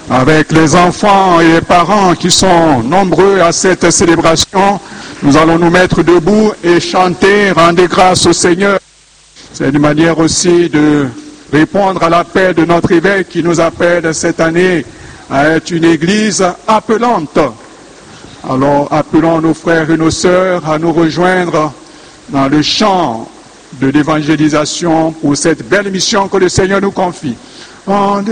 avec les enfants et les parents qui sont nombreux à cette célébration, nous allons nous mettre debout et chanter, rendre grâce au Seigneur. C'est une manière aussi de répondre à l'appel de notre évêque qui nous appelle cette année à être une église appelante. Alors appelons nos frères et nos sœurs à nous rejoindre dans le chant de l'évangélisation pour cette belle mission que le Seigneur nous confie.